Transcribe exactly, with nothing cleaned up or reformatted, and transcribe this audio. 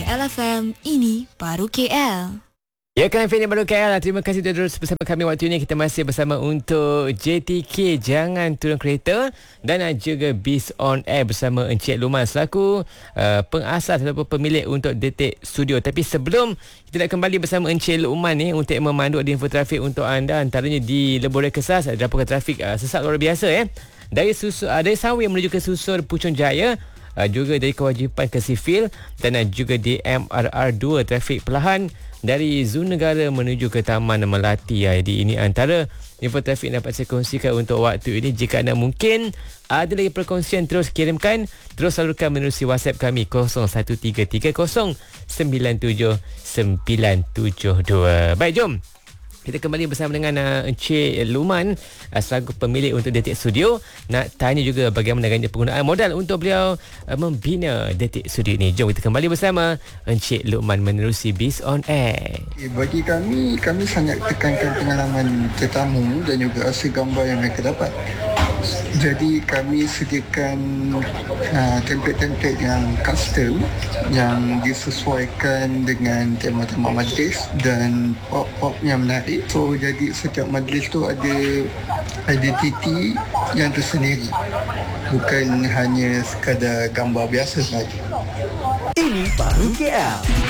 L F M, ini baru K L. Ya kan, Feni baru K L. Terima kasih sudah terus bersama kami waktu ini. Kita masih bersama untuk J T K Jangan Turun Kereta dan juga Biz on Air bersama Encik Luman selaku uh, pengasas ataupun pemilik untuk Detik Studio. Tapi sebelum kita nak kembali bersama Encik Luman ni untuk memandu di info trafik untuk anda, antaranya di Lebuh Kesas ada laporan trafik uh, sesak luar biasa eh. Dari susu, uh, dari Sawi menuju ke Susur Puchong Jaya, uh, juga dari Kewajipan ke Sivil dan uh, juga di M R R dua trafik perlahan dari Zon Negara menuju ke Taman Melati. Jadi ini antara info trafik yang dapat saya kongsikan untuk waktu ini. Jika anda mungkin ada lagi perkongsian, terus kirimkan, terus salurkan menerusi WhatsApp kami kosong satu tiga tiga kosong sembilan tujuh sembilan tujuh dua. Baik, jom kita kembali bersama dengan uh, Encik Luman uh, selaku pemilik untuk Detik Studio. Nak tanya juga bagaimana ganja penggunaan modal untuk beliau uh, membina Detik Studio ini. Jom kita kembali bersama Encik Luman menerusi Biz on Air. Okay, bagi kami, kami sangat tekankan pengalaman tetamu dan juga hasil gambar yang mereka dapat. Jadi kami sediakan uh, template-template yang custom yang disesuaikan dengan tema-tema majlis dan pop-pop yang menarik. So jadi setiap majlis tu ada identiti yang tersendiri, bukan hanya sekadar gambar biasa saja. Ini baru K L.